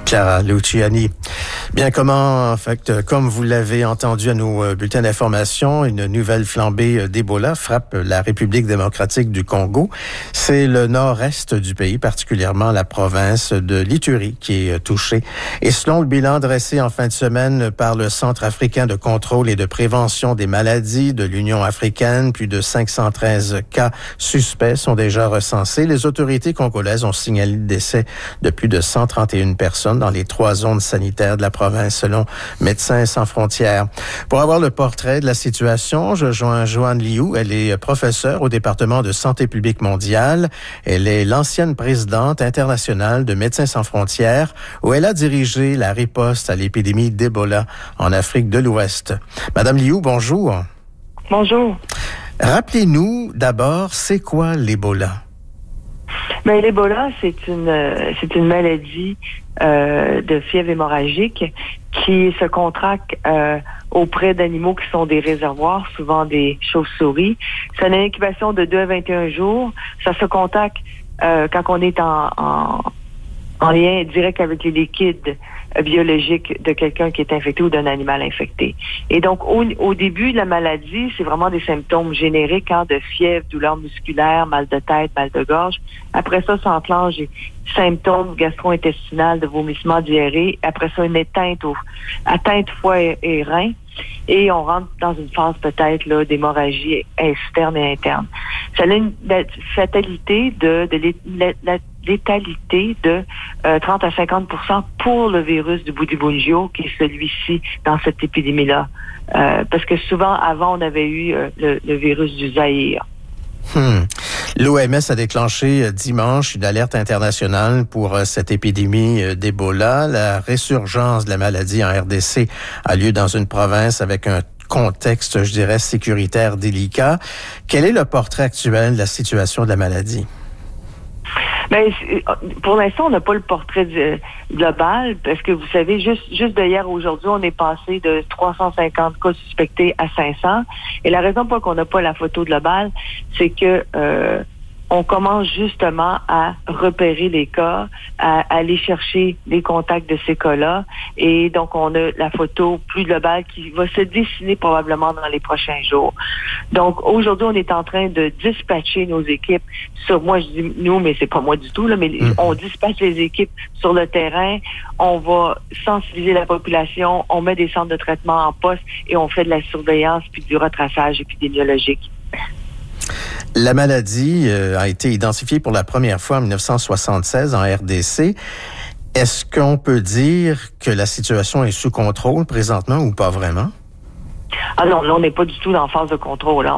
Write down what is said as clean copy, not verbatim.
Chiara Luciani. Bien, comme vous l'avez entendu à nos bulletins d'information, une nouvelle flambée d'Ebola frappe la République démocratique du Congo. C'est le nord-est du pays, particulièrement la province de l'Ituri, qui est touchée. Et selon le bilan dressé en fin de semaine par le Centre africain de contrôle et de prévention des maladies de l'Union africaine, plus de 513 cas suspects sont déjà recensés. Les autorités congolaises ont signalé le décès de plus de 131 personnes dans les 3 zones sanitaires de la province, selon Médecins sans frontières. Pour avoir le portrait de la situation, je joins Joanne Liu. Elle est professeure au département de santé publique mondiale. Elle est l'ancienne présidente internationale de Médecins sans frontières, où elle a dirigé la riposte à l'épidémie d'Ebola en Afrique de l'Ouest. Madame Liu, bonjour. Bonjour. Rappelez-nous d'abord, c'est quoi l'Ebola? Mais l'Ebola, c'est une maladie de fièvre hémorragique qui se contracte auprès d'animaux qui sont des réservoirs, souvent des chauves-souris. C'est une incubation de 2 à 21 jours. Ça se contacte quand on est en lien direct avec les liquides biologiques de quelqu'un qui est infecté ou d'un animal infecté. Et donc, au début de la maladie, c'est vraiment des symptômes génériques, de fièvre, douleur musculaire, mal de tête, mal de gorge. Après ça enclenche des symptômes gastro-intestinales, de vomissement, diarrhée. Après ça, une atteinte foie et rein. Et on rentre dans une phase peut-être là d'hémorragie externe et interne. Ça a une fatalité de létalité de 30 à 50% pour le virus du Bundibugyo, qui est celui-ci dans cette épidémie-là. Parce que souvent, avant, on avait eu le virus du Zaïre. L'OMS a déclenché dimanche une alerte internationale pour cette épidémie d'Ebola. La résurgence de la maladie en RDC a lieu dans une province avec un contexte, je dirais, sécuritaire délicat. Quel est le portrait actuel de la situation de la maladie? Ben, pour l'instant, on n'a pas le portrait global, parce que vous savez, juste d'hier aujourd'hui, on est passé de 350 cas suspectés à 500. Et la raison pour laquelle on n'a pas la photo globale, c'est que on commence justement à repérer les cas, à aller chercher les contacts de ces cas-là. Et donc, on a la photo plus globale qui va se dessiner probablement dans les prochains jours. Donc, aujourd'hui, on est en train de dispatcher nos équipes moi, je dis nous, mais c'est pas moi du tout, là, mais on dispatche les équipes sur le terrain. On va sensibiliser la population. On met des centres de traitement en poste et on fait de la surveillance puis du retraçage épidémiologique. La maladie a été identifiée pour la première fois en 1976 en RDC. Est-ce qu'on peut dire que la situation est sous contrôle présentement ou pas vraiment? Ah non, là, on n'est pas du tout en phase de contrôle. Hein.